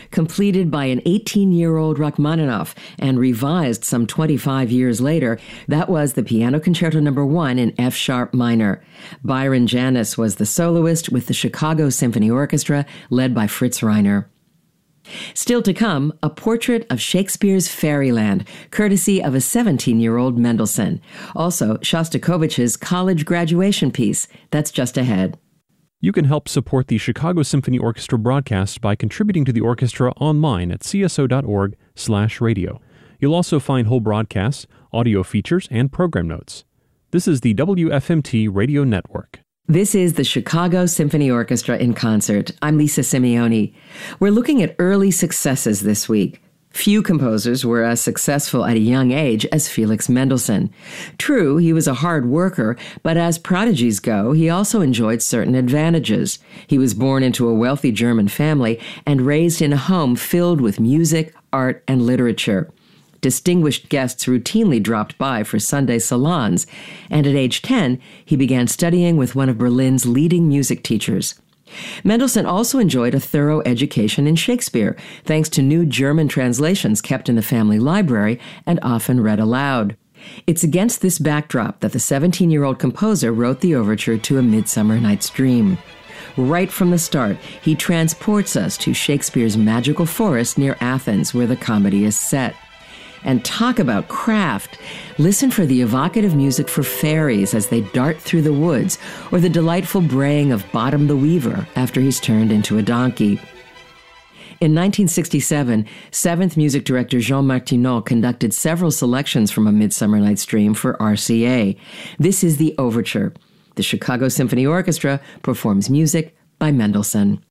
completed by an 18-year-old Rachmaninoff and revised some 25 years later. That was the Piano Concerto No. 1 in F-sharp minor. Byron Janis was the soloist with the Chicago Symphony Orchestra, led by Fritz Reiner. Still to come, a portrait of Shakespeare's Fairyland, courtesy of a 17-year-old Mendelssohn. Also, Shostakovich's college graduation piece. That's just ahead. You can help support the Chicago Symphony Orchestra broadcast by contributing to the orchestra online at cso.org/radio. You'll also find whole broadcasts, audio features, and program notes. This is the WFMT Radio Network. This is the Chicago Symphony Orchestra in concert. I'm Lisa Simeoni. We're looking at early successes this week. Few composers were as successful at a young age as Felix Mendelssohn. True, he was a hard worker, but as prodigies go, he also enjoyed certain advantages. He was born into a wealthy German family and raised in a home filled with music, art, and literature. Distinguished guests routinely dropped by for Sunday salons, and at age 10, he began studying with one of Berlin's leading music teachers. Mendelssohn also enjoyed a thorough education in Shakespeare, thanks to new German translations kept in the family library and often read aloud. It's against this backdrop that the 17-year-old composer wrote the overture to A Midsummer Night's Dream. Right from the start, he transports us to Shakespeare's magical forest near Athens, where the comedy is set. And talk about craft. Listen for the evocative music for fairies as they dart through the woods, or the delightful braying of Bottom the Weaver after he's turned into a donkey. In 1967, 7th music director Jean Martineau conducted several selections from A Midsummer Night's Dream for RCA. This is the overture. The Chicago Symphony Orchestra performs music by Mendelssohn.